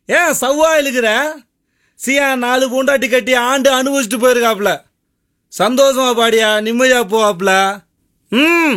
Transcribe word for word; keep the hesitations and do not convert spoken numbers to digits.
ஏன் சவ்வா இழுக்கிற? சியா நாலு பூண்டாட்டி கட்டி ஆண்டு அனுபவிச்சுட்டு போயிருக்காப்ல. சந்தோஷமா பாடியா, நிம்மதியா போவாப்ல. ம்